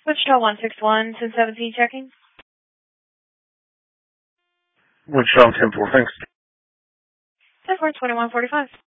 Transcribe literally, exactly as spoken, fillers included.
Wichita one six one, ten seventeen checking. Wichita ten four, thanks. ten four, twenty-one forty-five.